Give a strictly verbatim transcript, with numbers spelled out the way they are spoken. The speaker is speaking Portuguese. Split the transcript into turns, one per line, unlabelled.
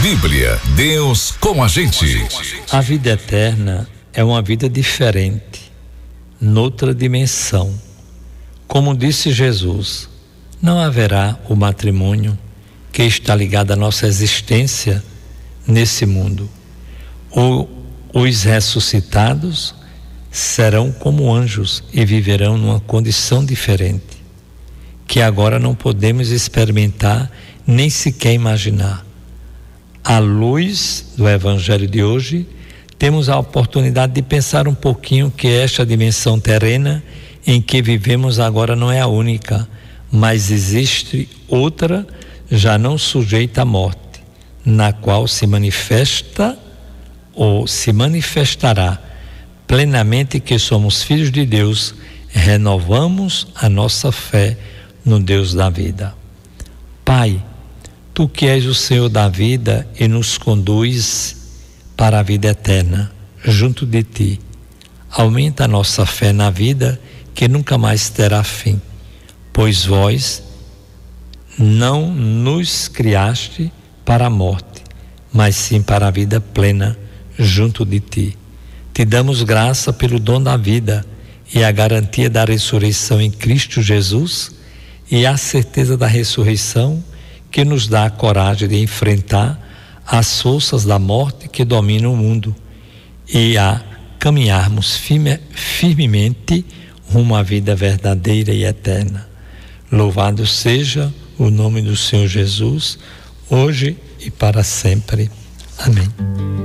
Bíblia, Deus com a gente.
A vida eterna é uma vida diferente, noutra dimensão. Como disse Jesus, não haverá o matrimônio que está ligado à nossa existência nesse mundo. O, os ressuscitados serão como anjos e viverão numa condição diferente, que agora não podemos experimentar nem sequer imaginar. À luz do Evangelho de hoje, temos a oportunidade de pensar um pouquinho que esta dimensão terrena em que vivemos agora não é a única, mas existe outra já não sujeita à morte, na qual se manifesta ou se manifestará plenamente que somos filhos de Deus, renovamos a nossa fé no Deus da vida. Pai, Tu que és o Senhor da vida e nos conduz para a vida eterna, junto de Ti, aumenta a nossa fé na vida que nunca mais terá fim, pois Vós não nos criaste para a morte, mas sim para a vida plena junto de Ti. Te damos graça pelo dom da vida e a garantia da ressurreição em Cristo Jesus e a certeza da ressurreição que nos dá a coragem de enfrentar as forças da morte que dominam o mundo e a caminharmos firme, firmemente rumo à vida verdadeira e eterna. Louvado seja o nome do Senhor Jesus, hoje e para sempre. Amém.